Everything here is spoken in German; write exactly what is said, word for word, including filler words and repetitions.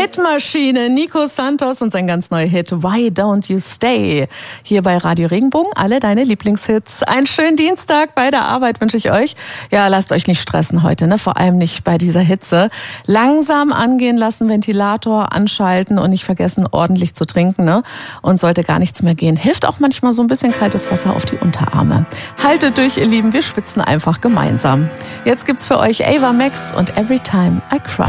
Hitmaschine, Nico Santos und sein ganz neuer Hit Why Don't You Stay? Hier bei Radio Regenbogen, alle deine Lieblingshits. Einen schönen Dienstag bei der Arbeit wünsche ich euch. Ja, lasst euch nicht stressen heute, ne? Vor allem nicht bei dieser Hitze. Langsam angehen lassen, Ventilator anschalten und nicht vergessen, ordentlich zu trinken, ne? Und sollte gar nichts mehr gehen, hilft auch manchmal so ein bisschen kaltes Wasser auf die Unterarme. Haltet durch, ihr Lieben, wir schwitzen einfach gemeinsam. Jetzt gibt's für euch Ava Max und Every Time I Cry.